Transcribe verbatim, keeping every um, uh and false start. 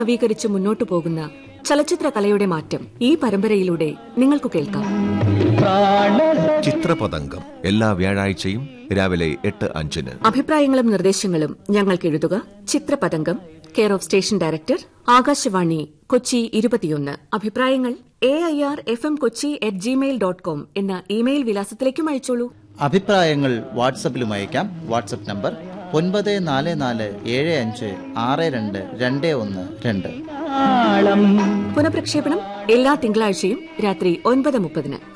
നവീകരിച്ച് മുന്നോട്ടു പോകുന്ന ചലച്ചിത്ര കലയുടെ മാറ്റം ഈ പരമ്പരയിലൂടെ നിങ്ങൾക്ക് കേൾക്കാം. ചിത്രപതംഗം എല്ലാ വ്യാഴാഴ്ചയും രാവിലെ എട്ട് അഞ്ചിന്. അഭിപ്രായങ്ങളും നിർദ്ദേശങ്ങളും ഞങ്ങൾക്ക് എഴുതുക. ചിത്രപതംഗം, care of station director, Akashvani, Kochi ഇരുപത്തിയൊന്ന്. അഭിപ്രായങ്ങൾ A I R F M Kochi at Gmail dot com എന്ന ഇമെയിൽ വിലാസത്തിലേക്കും അയച്ചോളൂ. അഭിപ്രായങ്ങൾ വാട്സപ്പിലും അയക്കാം. വാട്സപ്പ് നമ്പർ ഒൻപത് നാല് നാല് ഏഴ് അഞ്ച് ആറ് രണ്ട് രണ്ട് ഒന്ന് രണ്ട്. പുനഃപ്രക്ഷേപണം എല്ലാ തിങ്കളാഴ്ചയും രാത്രി ഒൻപത് മുപ്പതിന്.